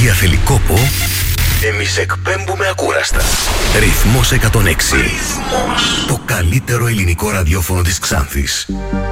υγεία θέλει κόπο, εμείς εκπέμπουμε ακούραστα. Ρυθμός 106. Ρυθμός. Το καλύτερο ελληνικό ραδιόφωνο της Ξάνθης.